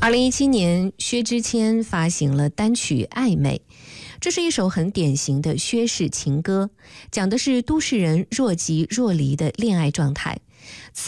2017年，薛之谦发行了单曲《暧昧》，这是一首很典型的薛氏情歌，讲的是都市人若即若离的恋爱状态。